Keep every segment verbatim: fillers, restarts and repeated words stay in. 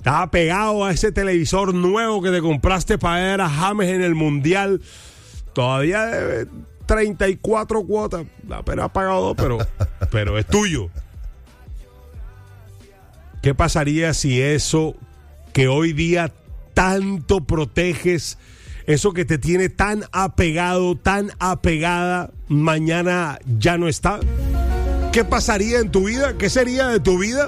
Estás apegado a ese televisor nuevo que te compraste para ver a James en el Mundial. Todavía debe treinta y cuatro cuotas. Apenas has pagado dos, pero, pero es tuyo. ¿Qué pasaría si eso que hoy día tanto proteges, eso que te tiene tan apegado, tan apegada, mañana ya no está? ¿Qué pasaría en tu vida? ¿Qué sería de tu vida?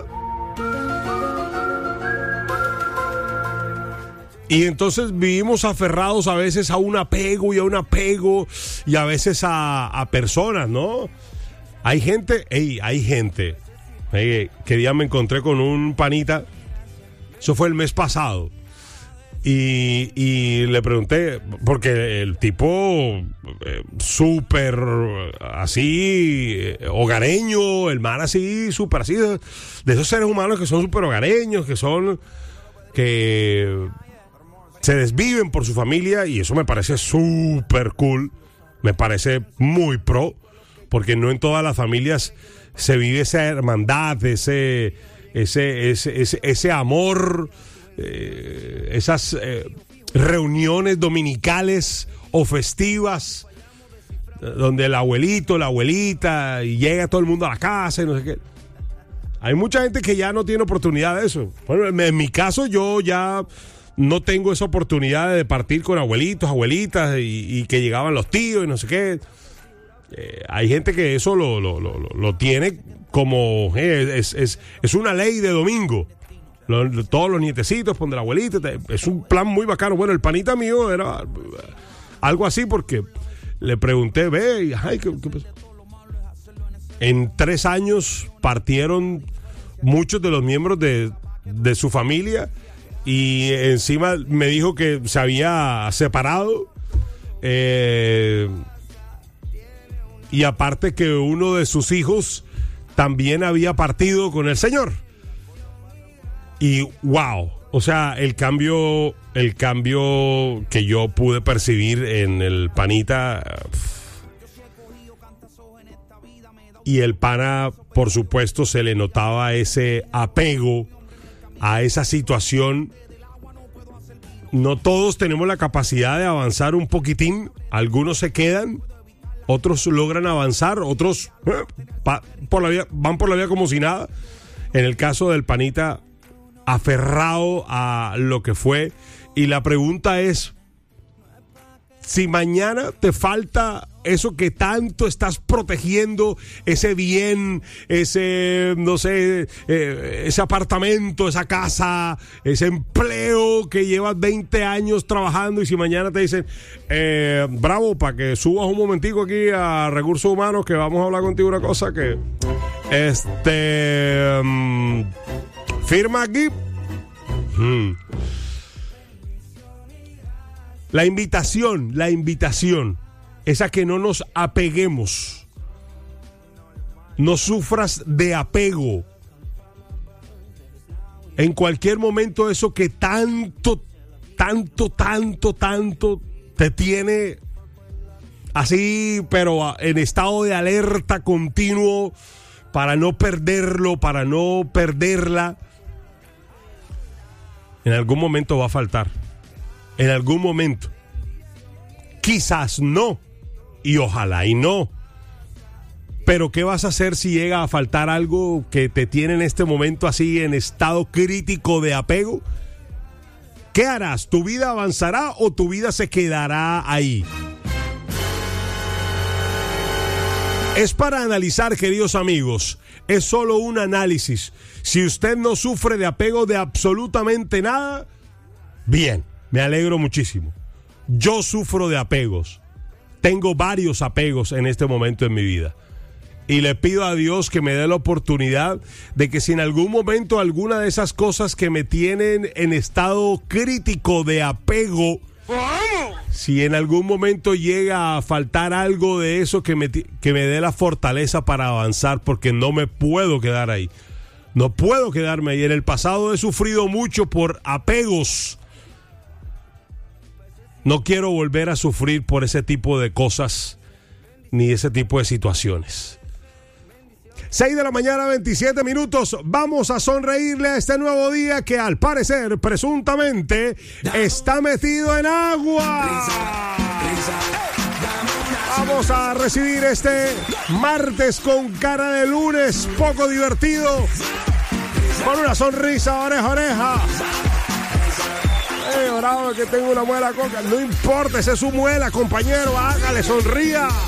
Y entonces vivimos aferrados a veces a un apego y a un apego y a veces a, a personas, ¿no? Hay gente, hey, hay gente, hey, que día me encontré con un panita, eso fue el mes pasado, y, y le pregunté, porque el tipo eh, súper así, eh, hogareño, el man así, súper así, de, de esos seres humanos que son súper hogareños, que son, que se desviven por su familia, y eso me parece súper cool, me parece muy pro, porque no en todas las familias se vive esa hermandad, ese, ese, ese, ese, ese amor, eh, esas eh, reuniones dominicales o festivas, donde el abuelito, la abuelita, y llega todo el mundo a la casa y no sé qué. Hay mucha gente que ya no tiene oportunidad de eso. Bueno, en mi caso yo ya no tengo esa oportunidad de partir con abuelitos, abuelitas y, y que llegaban los tíos y no sé qué. Eh, hay gente que eso lo, lo, lo, lo tiene como eh, es, es, es una ley de domingo. Lo, todos los nietecitos pon de la abuelita, es un plan muy bacano. Bueno, el panita mío era algo así, porque le pregunté, ve, ay, ¿qué, qué pasó? En tres años partieron muchos de los miembros de, de su familia. Y encima me dijo que se había separado. Eh, y aparte que uno de sus hijos también había partido con el Señor. Y wow, o sea, el cambio, el cambio que yo pude percibir en el panita. Y el pana, por supuesto, se le notaba ese apego a esa situación. No todos tenemos la capacidad de avanzar un poquitín. Algunos se quedan, otros logran avanzar, otros eh, pa, por la vía, van por la vía como si nada. En el caso del panita, aferrado a lo que fue. Y la pregunta es, si mañana te falta eso que tanto estás protegiendo, ese bien, ese, no sé, eh, ese apartamento, esa casa, ese empleo que llevas veinte años trabajando, y si mañana te dicen, eh, bravo, para que subas un momentico aquí a Recursos Humanos, que vamos a hablar contigo una cosa que, este, um, firma aquí. Hmm. La invitación, la invitación es a que no nos apeguemos. No sufras de apego. En cualquier momento, eso que tanto, tanto, tanto, tanto te tiene así, pero en estado de alerta continuo, para no perderlo, para no perderla, en algún momento va a faltar. En algún momento. Quizás no. Y ojalá y no. Pero ¿qué vas a hacer si llega a faltar algo que te tiene en este momento así en estado crítico de apego? ¿Qué harás? ¿Tu vida avanzará o tu vida se quedará ahí? Es para analizar, queridos amigos. Es solo un análisis. Si usted no sufre de apego de absolutamente nada, bien, me alegro muchísimo. Yo sufro de apegos. Tengo varios apegos en este momento en mi vida. Y le pido a Dios que me dé la oportunidad de que si en algún momento alguna de esas cosas que me tienen en estado crítico de apego, si en algún momento llega a faltar algo de eso, que me, que me dé la fortaleza para avanzar, porque no me puedo quedar ahí. No puedo quedarme ahí. En el pasado he sufrido mucho por apegos. No quiero volver a sufrir por ese tipo de cosas ni ese tipo de situaciones. seis de la mañana, veintisiete minutos. Vamos a sonreírle a este nuevo día que al parecer, presuntamente, está metido en agua. Vamos a recibir este martes con cara de lunes, poco divertido, con una sonrisa oreja a oreja. Eh, bravo, que tengo una muela coca. No importa, esa es su muela, compañero. Hágale, sonría.